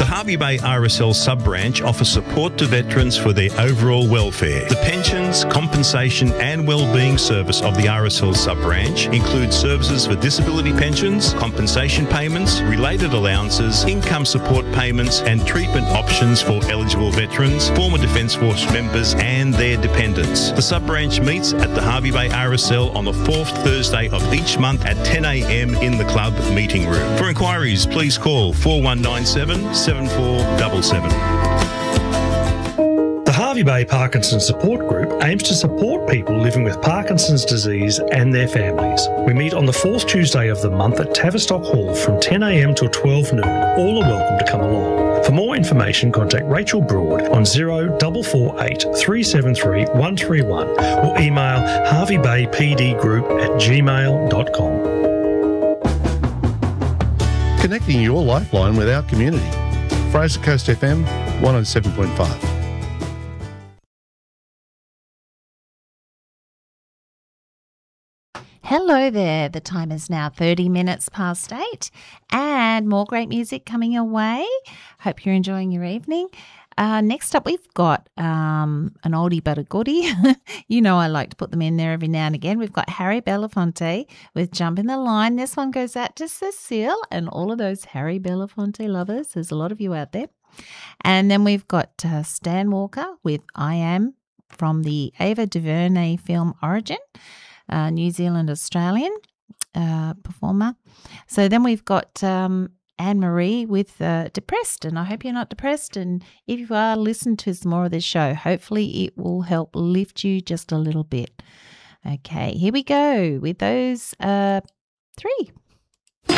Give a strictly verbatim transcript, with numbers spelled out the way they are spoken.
The Hervey Bay R S L sub-branch offers support to veterans for their overall welfare. The pensions, compensation and wellbeing service of the R S L sub-branch includes services for disability pensions, compensation payments, related allowances, income support payments and treatment options for eligible veterans, former Defence Force members and their dependents. The sub-branch meets at the Hervey Bay R S L on the fourth Thursday of each month at ten a m in the club meeting room. For inquiries, please call four one nine seven, seven four seven seven. The Hervey Bay Parkinson's Support Group aims to support people living with Parkinson's disease and their families. We meet on the fourth Tuesday of the month at Tavistock Hall from ten a m till twelve noon. All are welcome to come along. For more information, contact Rachel Broad on zero four four eight, three seven three, one three one or email harveybaypdgroup at gmail dot com. Connecting your lifeline with our community. Fraser Coast F M one oh seven point five. Hello there. The time is now thirty minutes past eight and more great music coming your way. Hope you're enjoying your evening. Uh, next up, we've got um, an oldie but a goodie. You know I like to put them in there every now and again. We've got Harry Belafonte with Jump in the Line. This one goes out to Cecile and all of those Harry Belafonte lovers. There's a lot of you out there. And then we've got uh, Stan Walker with I Am from the Ava DuVernay film Origin. Uh, New Zealand Australian uh, performer. So then we've got um, Anne-Marie with uh, Depressed, and I hope you're not depressed, and if you are, listen to some more of this show. Hopefully it will help lift you just a little bit. Okay, here we go with those uh, three.